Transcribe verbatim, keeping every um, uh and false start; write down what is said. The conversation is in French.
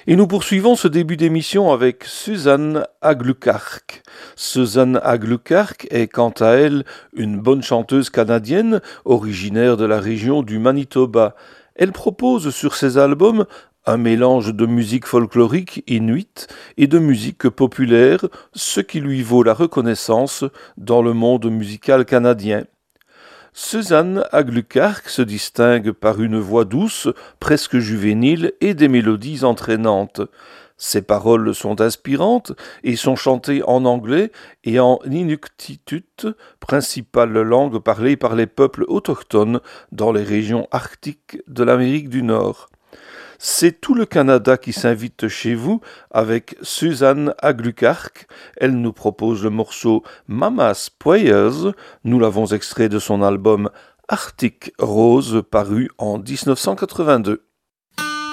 Et nous poursuivons ce début d'émission avec Suzanne Aglukark. Suzanne Aglukark est quant à elle une bonne chanteuse canadienne originaire de la région du Manitoba. Elle propose sur ses albums un mélange de musique folklorique inuite et de musique populaire, ce qui lui vaut la reconnaissance dans le monde musical canadien. Suzanne Aglukark se distingue par une voix douce, presque juvénile, et des mélodies entraînantes. Ses paroles sont inspirantes et sont chantées en anglais et en inuktitut, principale langue parlée par les peuples autochtones dans les régions arctiques de l'Amérique du Nord. C'est tout le Canada qui s'invite chez vous avec Suzanne Aglukark. Elle nous propose le morceau Mama's Prayers. Nous l'avons extrait de son album Arctic Rose paru en dix-neuf cent quatre-vingt-deux.